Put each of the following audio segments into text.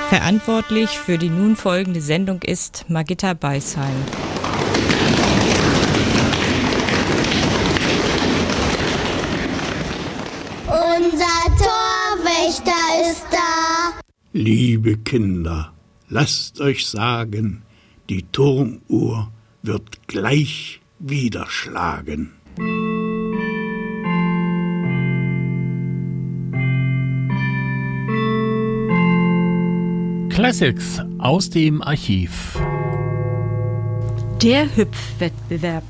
Verantwortlich für die nun folgende Sendung ist Margitta Beisheim. Unser Torwächter ist da. Liebe Kinder, lasst euch sagen, die Turmuhr wird gleich wieder schlagen. Classics aus dem Archiv. Der Hüpfwettbewerb.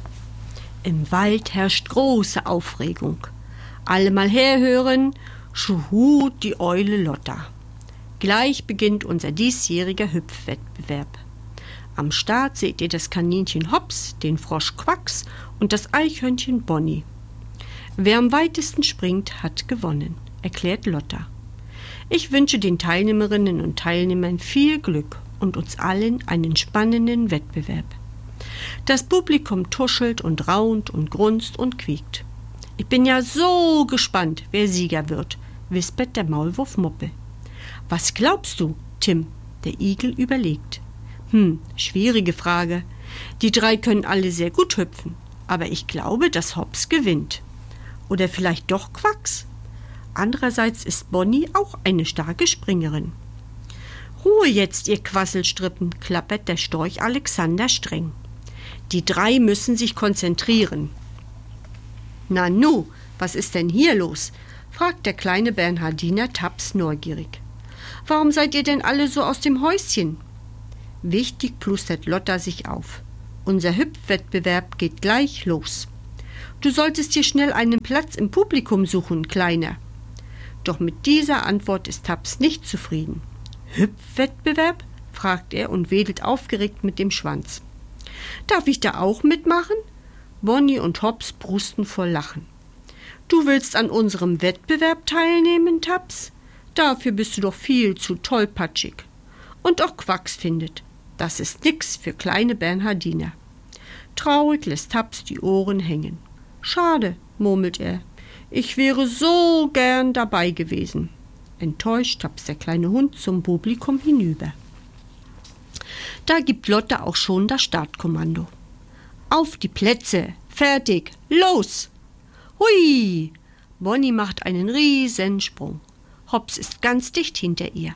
Im Wald herrscht große Aufregung. Alle mal herhören, schuhu die Eule Lotta. Gleich beginnt unser diesjähriger Hüpfwettbewerb. Am Start seht ihr das Kaninchen Hops, den Frosch Quacks und das Eichhörnchen Bonnie. Wer am weitesten springt, hat gewonnen, erklärt Lotta. Ich wünsche den Teilnehmerinnen und Teilnehmern viel Glück und uns allen einen spannenden Wettbewerb. Das Publikum tuschelt und raunt und grunzt und quiekt. Ich bin ja so gespannt, wer Sieger wird, wispert der Maulwurf Moppel. Was glaubst du, Tim? Der Igel überlegt. Schwierige Frage. Die drei können alle sehr gut hüpfen, aber ich glaube, dass Hops gewinnt. Oder vielleicht doch Quacks? Andererseits ist Bonnie auch eine starke Springerin. Ruhe jetzt, ihr Quasselstrippen, klappert der Storch Alexander streng. Die drei müssen sich konzentrieren. Nanu, was ist denn hier los? Fragt der kleine Bernhardiner Taps neugierig. Warum seid ihr denn alle so aus dem Häuschen? Wichtig plustert Lotta sich auf. Unser Hüpfwettbewerb geht gleich los. Du solltest dir schnell einen Platz im Publikum suchen, Kleiner. Doch mit dieser Antwort ist Taps nicht zufrieden. Hüpfwettbewerb? Fragt er und wedelt aufgeregt mit dem Schwanz. Darf ich da auch mitmachen? Bonnie und Hops brusten vor Lachen. Du willst an unserem Wettbewerb teilnehmen, Taps? Dafür bist du doch viel zu tollpatschig. Und auch Quacks findet, das ist nix für kleine Bernhardiner. Traurig lässt Taps die Ohren hängen. Schade, murmelt er. Ich wäre so gern dabei gewesen. Enttäuscht tapst der kleine Hund zum Publikum hinüber. Da gibt Lotta auch schon das Startkommando. Auf die Plätze, fertig, los! Hui! Bonnie macht einen Riesensprung. Hops ist ganz dicht hinter ihr.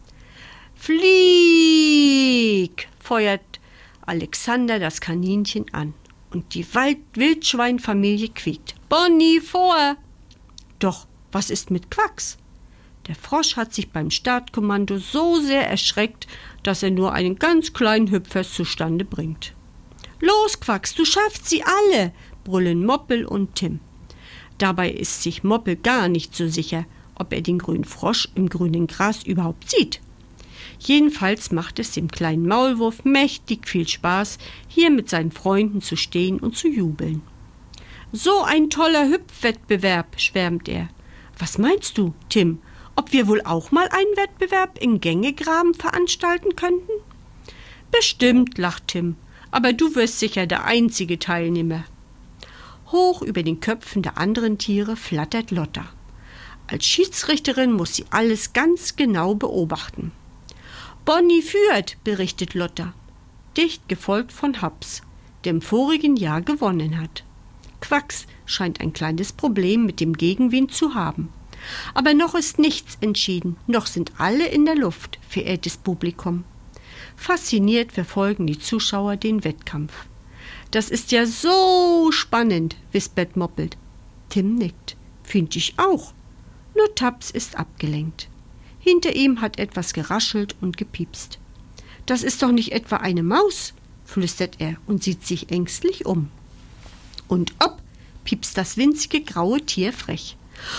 Flieg! Feuert Alexander das Kaninchen an. Und die Wildschweinfamilie quiekt. Bonnie, vor! Doch, was ist mit Quacks? Der Frosch hat sich beim Startkommando so sehr erschreckt, dass er nur einen ganz kleinen Hüpfer zustande bringt. Los, Quacks, du schaffst sie alle, brüllen Moppel und Tim. Dabei ist sich Moppel gar nicht so sicher, ob er den grünen Frosch im grünen Gras überhaupt sieht. Jedenfalls macht es dem kleinen Maulwurf mächtig viel Spaß, hier mit seinen Freunden zu stehen und zu jubeln. So ein toller Hüpfwettbewerb, schwärmt er. Was meinst du, Tim, ob wir wohl auch mal einen Wettbewerb in Gängegraben veranstalten könnten? Bestimmt, lacht Tim, aber du wirst sicher der einzige Teilnehmer. Hoch über den Köpfen der anderen Tiere flattert Lotta. Als Schiedsrichterin muss sie alles ganz genau beobachten. Bonnie führt, berichtet Lotta, dicht gefolgt von Hops, der im vorigen Jahr gewonnen hat. Quacks scheint ein kleines Problem mit dem Gegenwind zu haben. Aber noch ist nichts entschieden, noch sind alle in der Luft, verehrtes Publikum. Fasziniert verfolgen die Zuschauer den Wettkampf. Das ist ja so spannend, wispert Moppel. Tim nickt. Find ich auch. Nur Taps ist abgelenkt. Hinter ihm hat etwas geraschelt und gepiepst. Das ist doch nicht etwa eine Maus, flüstert er und sieht sich ängstlich um. Und ob, piepst das winzige graue Tier frech.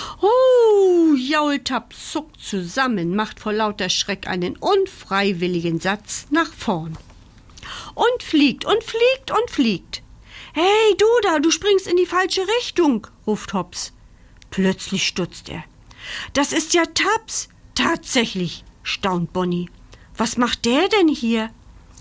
Oh, jault Taps, zuckt zusammen, macht vor lauter Schreck einen unfreiwilligen Satz nach vorn. Und fliegt und fliegt und fliegt. Hey, du da, du springst in die falsche Richtung, ruft Hops. Plötzlich stutzt er. Das ist ja Taps. Tatsächlich, staunt Bonnie. Was macht der denn hier?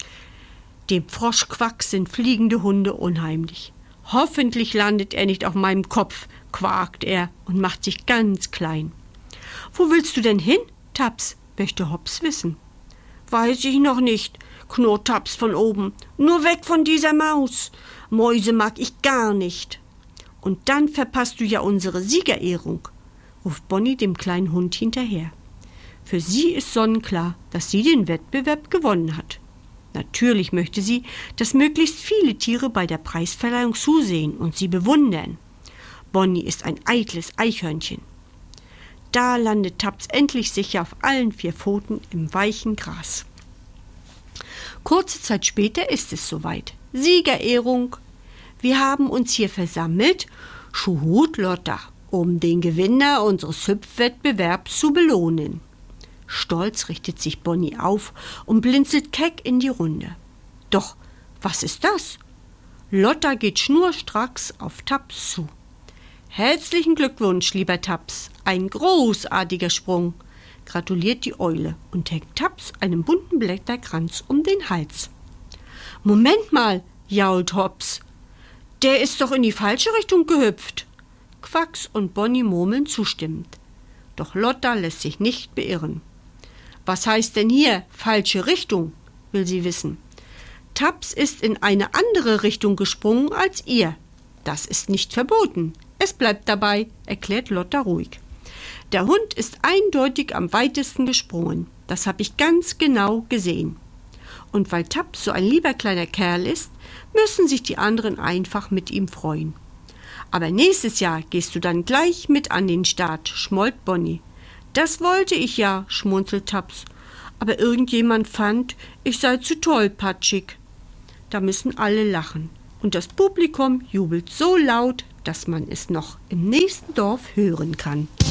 Dem Froschquacks sind fliegende Hunde unheimlich. Hoffentlich landet er nicht auf meinem Kopf, quakt er und macht sich ganz klein. Wo willst du denn hin, Taps? möchte Hops wissen. »Weiß ich noch nicht«, knurrt Taps von oben. »Nur weg von dieser Maus. Mäuse mag ich gar nicht.« »Und dann verpasst du ja unsere Siegerehrung«, ruft Bonnie dem kleinen Hund hinterher. Für sie ist sonnenklar, dass sie den Wettbewerb gewonnen hat. Natürlich möchte sie, dass möglichst viele Tiere bei der Preisverleihung zusehen und sie bewundern. Bonnie ist ein eitles Eichhörnchen. Da landet Taps endlich sicher auf allen 4 Pfoten im weichen Gras. Kurze Zeit später ist es soweit. Siegerehrung. Wir haben uns hier versammelt, Schuhut Lotta, um den Gewinner unseres Hüpfwettbewerbs zu belohnen. Stolz richtet sich Bonnie auf und blinzelt keck in die Runde. Doch, was ist das? Lotta geht schnurstracks auf Taps zu. »Herzlichen Glückwunsch, lieber Taps, ein großartiger Sprung«, gratuliert die Eule und hängt Taps einen bunten Blätterkranz um den Hals. »Moment mal«, jault Hops, »der ist doch in die falsche Richtung gehüpft.« Quacks und Bonnie murmeln zustimmend. Doch Lotta lässt sich nicht beirren. »Was heißt denn hier falsche Richtung?«, will sie wissen. »Taps ist in eine andere Richtung gesprungen als ihr. Das ist nicht verboten. Es bleibt dabei«, erklärt Lotta ruhig. »Der Hund ist eindeutig am weitesten gesprungen. Das habe ich ganz genau gesehen. Und weil Taps so ein lieber kleiner Kerl ist, müssen sich die anderen einfach mit ihm freuen. Aber nächstes Jahr gehst du dann gleich mit an den Start«, schmollt Bonnie. »Das wollte ich ja«, schmunzelt Taps. »Aber irgendjemand fand, ich sei zu tollpatschig.« Da müssen alle lachen. Und das Publikum jubelt so laut, dass man es noch im nächsten Dorf hören kann.